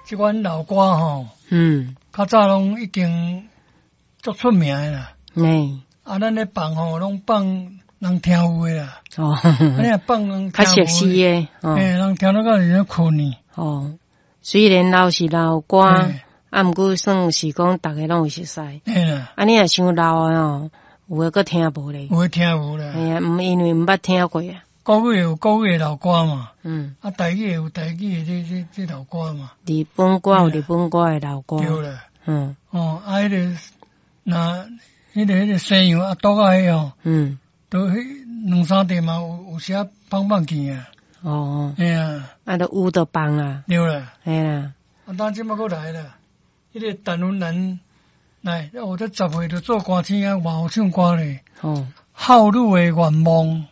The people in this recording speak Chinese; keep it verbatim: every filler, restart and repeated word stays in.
即款老歌吼，嗯，较早拢已经足出名诶啦。嗯，啊，咱咧放吼，拢放人听有诶啦。哦，你若放人较熟悉诶， 诶，人听到到人咧困呢。哦， 虽然老是老歌，啊，毋过算是讲逐个拢有熟悉。 嘿啦， 啊，你若伤老诶哦，有诶佫听无咧。 有诶听无啦。 哎呀，毋因为毋捌听过啊。 国语有国语老歌嘛，嗯，啊，台语有台语的这这这老歌嘛， 日本歌有日本歌的老歌， 对啦，嗯，哦，啊，迄个那迄个迄个西洋啊，多啊迄哦，嗯，都迄两三地嘛有有时放放去啊，哦，哎呀， 啊，都有得放啊， 对啦， 哎啦， 啊，当即马过来啦，迄个陈文兰来，我这十岁就做歌星啊，嘛有唱歌咧，哦，好女的愿望。